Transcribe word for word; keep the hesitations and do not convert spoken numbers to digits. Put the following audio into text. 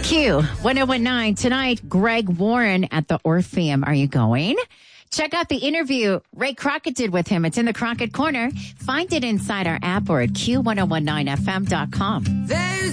Q one oh one nine. Tonight, Greg Warren at the Orpheum. Are you going? Check out the interview Ray Crockett did with him. It's in the Crockett Corner. Find it inside our app or at Q ten nineteen F M dot com. There's